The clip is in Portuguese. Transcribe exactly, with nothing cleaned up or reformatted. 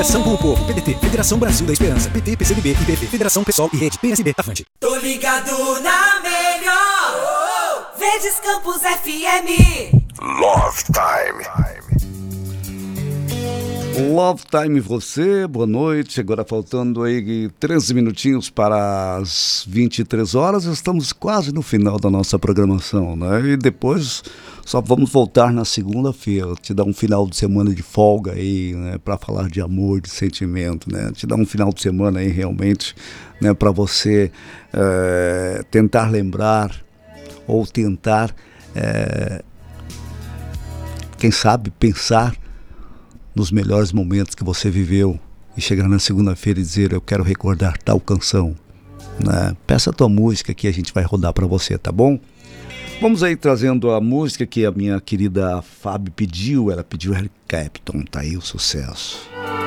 Ação com o Povo, P D T, Federação Brasil da Esperança, P T, P C D B, I P F, Federação Pessoal e Rede, P S B, Avante. Tô ligado na melhor, Verdes Campos F M. Love Time. Love Time você, boa noite. Agora faltando aí treze minutinhos para as vinte e três horas, estamos quase no final da nossa programação, né? E depois só vamos voltar na segunda-feira, te dar um final de semana de folga aí, né? Para falar de amor, de sentimento, né? Te dar um final de semana aí realmente, né? Para você é, tentar lembrar ou tentar, é, quem sabe, pensar nos melhores momentos que você viveu e chegar na segunda-feira e dizer: eu quero recordar tal canção, né? Peça a tua música que a gente vai rodar para você, tá bom? Vamos aí trazendo a música que a minha querida Fábio pediu. Ela pediu Eric Clapton, tá aí o sucesso.